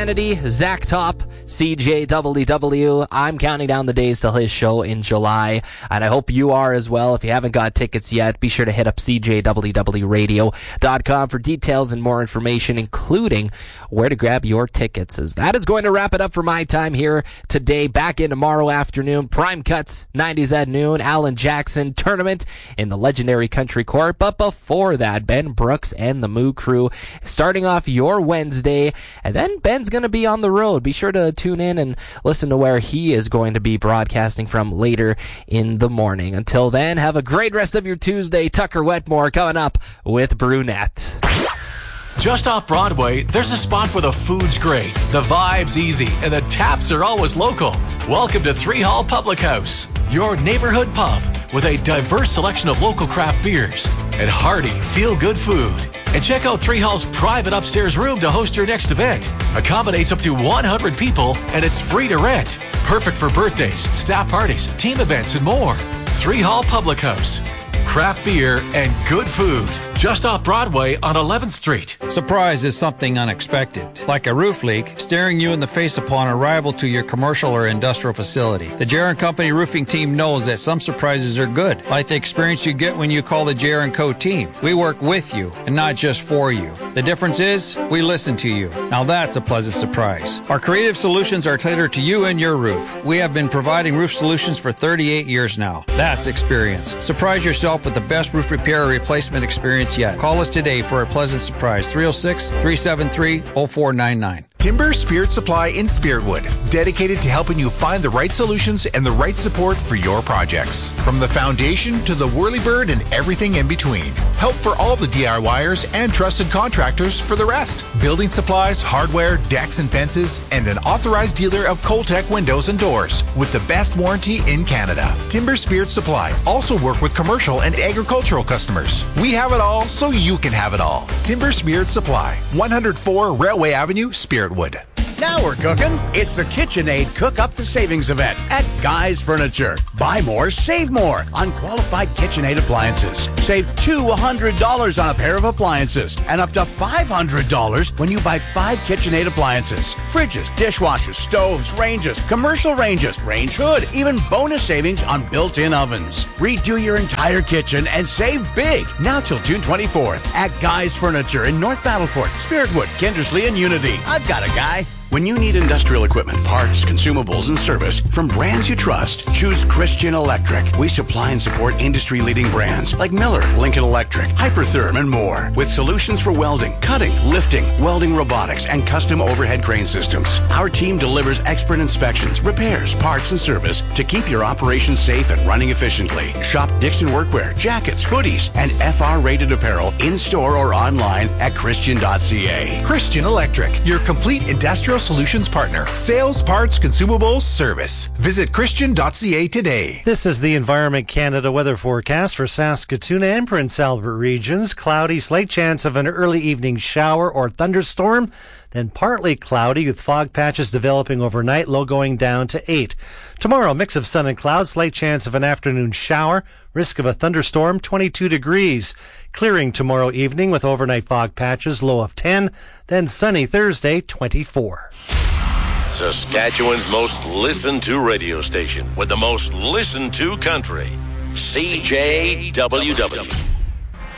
Hannity, Zach Top, CJWW. I'm counting down the days till his show in July, and I hope you are as well. If you haven't got tickets yet, be sure to hit up CJWWradio.com for details and more information, including where to grab your tickets. As that is going to wrap it up for my time here today. Back in tomorrow afternoon, Prime Cuts, 90s at noon, Alan Jackson tournament in the legendary Country Court. But before that, Ben Brooks and the Moo Crew starting off your Wednesday, and then Ben's going to be on the road. Be sure to tune in and listen to where he is going to be broadcasting from later in the morning. Until then, have a great rest of your Tuesday. Tucker Wetmore coming up with Brunette. Just off Broadway, there's a spot where the food's great, the vibe's easy, and the taps are always local. Welcome to Three Hall Public House, your neighborhood pub with a diverse selection of local craft beers and hearty, feel-good food. And check out Three Hall's private upstairs room to host your next event. Accommodates up to 100 people, and it's free to rent. Perfect for birthdays, staff parties, team events, and more. Three Hall Public House. Craft beer and good food. Just off Broadway on 11th Street. Surprise is something unexpected, like a roof leak staring you in the face upon arrival to your commercial or industrial facility. The J.R. & Company roofing team knows that some surprises are good, like the experience you get when you call the J.R. & Co. team. We work with you and not just for you. The difference is we listen to you. Now that's a pleasant surprise. Our creative solutions are tailored to you and your roof. We have been providing roof solutions for 38 years now. That's experience. Surprise yourself with the best roof repair or replacement experience yet. Call us today for a pleasant surprise. 306-373-0499. Timber Spirit Supply in Spiritwood, dedicated to helping you find the right solutions and the right support for your projects. From the foundation to the whirlybird and everything in between. Help for all the DIYers and trusted contractors for the rest. Building supplies, hardware, decks and fences, and an authorized dealer of Coltech windows and doors with the best warranty in Canada. Timber Spirit Supply also work with commercial and agricultural customers. We have it all so you can have it all. Timber Spirit Supply, 104 Railway Avenue, Spiritwood. Now we're cooking. It's the KitchenAid Cook Up the Savings event at Guy's Furniture. Buy more, save more on qualified KitchenAid appliances. Save $200 on a pair of appliances and up to $500 when you buy 5 KitchenAid appliances. Fridges, dishwashers, stoves, ranges, commercial ranges, range hood, even bonus savings on built-in ovens. Redo your entire kitchen and save big now till June 24th at Guy's Furniture in North Battleford, Spiritwood, Kindersley, and Unity. I've got a guy. When you need industrial equipment, parts, consumables, and service from brands you trust, choose Christian Electric. We supply and support industry-leading brands like Miller, Lincoln Electric, Hypertherm, and more. With solutions for welding, cutting, lifting, welding robotics, and custom overhead crane systems. Our team delivers expert inspections, repairs, parts, and service to keep your operations safe and running efficiently. Shop Dixon Workwear, jackets, hoodies, and FR-rated apparel in-store or online at Christian.ca. Christian Electric, your complete industrial solutions partner. Sales, parts, consumables, service. Visit Christian.ca today. This is the Environment Canada weather forecast for Saskatoon and Prince Albert regions. Cloudy, slight chance of an early evening shower or thunderstorm. Then partly cloudy with fog patches developing overnight, low going down to 8. Tomorrow, mix of sun and clouds, slight chance of an afternoon shower, risk of a thunderstorm, 22 degrees. Clearing tomorrow evening with overnight fog patches, low of 10. Then sunny Thursday, 24. Saskatchewan's most listened to radio station with the most listened to country. CJWW.